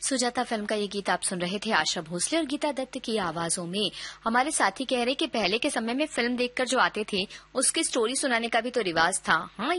Sujata film का ये गीत आप सुन रहे थे आशा भोसले और गीता दत्त की आवाजों में। हमारे साथी कह रहे कि पहले के समय में फिल्म देखकर जो आते थे उसकी स्टोरी सुनाने का भी तो रिवाज था। हाँ,